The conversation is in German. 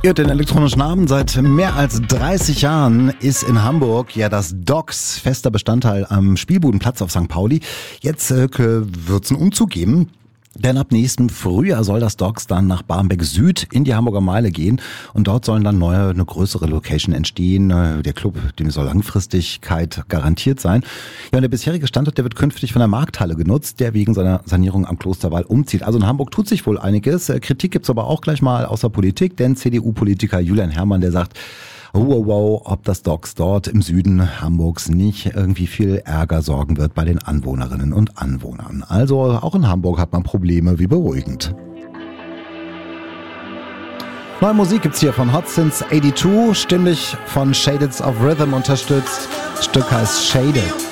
Ja, den elektronischen Abend seit mehr als 30 Jahren ist in Hamburg ja das Docks fester Bestandteil am Spielbudenplatz auf St. Pauli. Jetzt wird's einen Umzug geben. Denn ab nächsten Frühjahr soll das Docks dann nach Barmbek Süd in die Hamburger Meile gehen und dort sollen dann eine größere Location entstehen. Der Club, dem soll Langfristigkeit garantiert sein. Ja, und der bisherige Standort, der wird künftig von der Markthalle genutzt, der wegen seiner Sanierung am Klosterwall umzieht. Also in Hamburg tut sich wohl einiges. Kritik gibt's aber auch gleich mal aus der Politik, denn CDU-Politiker Julian Herrmann, der sagt, wow, ob das Docks dort im Süden Hamburgs nicht irgendwie viel Ärger sorgen wird bei den Anwohnerinnen und Anwohnern. Also auch in Hamburg hat man Probleme, wie beruhigend. Neue Musik gibt's hier von Hot Since 82, stimmlich von Shaded of Rhythm unterstützt. Das Stück heißt Shaded.